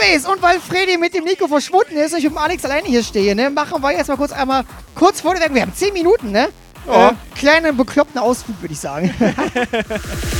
Zombies! Und weil Freddy mit dem Nico verschwunden ist und ich mit dem Alex alleine hier stehe, ne, machen wir jetzt mal kurz vor der Werbung. Wir haben 10 Minuten, ne? Ja. Kleinen bekloppten Ausflug, würde ich sagen.